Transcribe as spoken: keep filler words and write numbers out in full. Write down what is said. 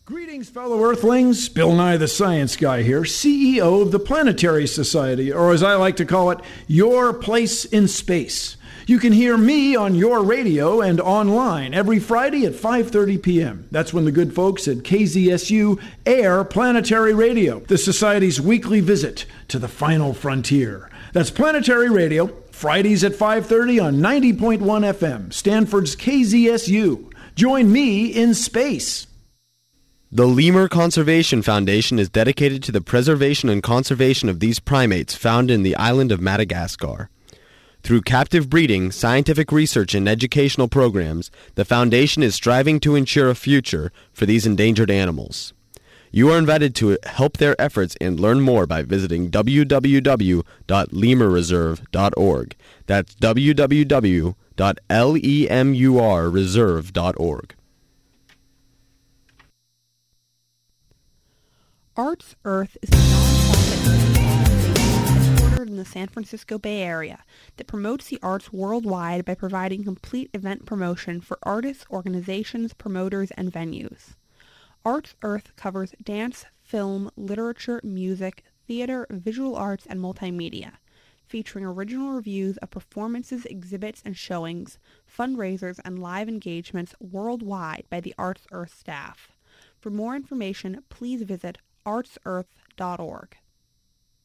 Greetings, fellow Earthlings. Bill Nye the Science Guy here, C E O of the Planetary Society, or as I like to call it, Your Place in Space. You can hear me on your radio and online every Friday at five thirty p.m. That's when the good folks at K Z S U air Planetary Radio, the Society's weekly visit to the final frontier. That's Planetary Radio, Fridays at five thirty on ninety point one F M, Stanford's K Z S U. Join me in space. The Lemur Conservation Foundation is dedicated to the preservation and conservation of these primates found in the island of Madagascar. Through captive breeding, scientific research, and educational programs, the foundation is striving to ensure a future for these endangered animals. You are invited to help their efforts and learn more by visiting w w w dot lemur reserve dot org. That's w w w dot lemur reserve dot org. Arts Earth is a nonprofit organization headquartered in the San Francisco Bay Area that promotes the arts worldwide by providing complete event promotion for artists, organizations, promoters, and venues. Arts Earth covers dance, film, literature, music, theater, visual arts, and multimedia, featuring original reviews of performances, exhibits, and showings, fundraisers, and live engagements worldwide by the Arts Earth staff. For more information, please visit arts earth dot org.